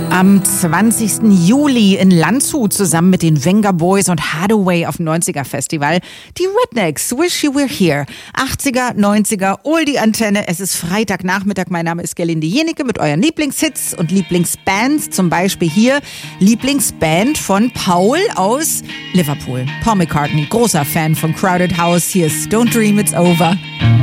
Am 20. Juli in Landshut zusammen mit den Venga Boys und Hathaway auf dem 90er Festival. Die Rednecks, Wish You Were Here. 80er, 90er, Oldie Antenne. Es ist Freitagnachmittag. Mein Name ist Gerlinde Jenecke mit euren Lieblingshits und Lieblingsbands. Zum Beispiel hier Lieblingsband von Paul aus Liverpool. Paul McCartney, großer Fan von Crowded House. Hier ist Don't Dream It's Over.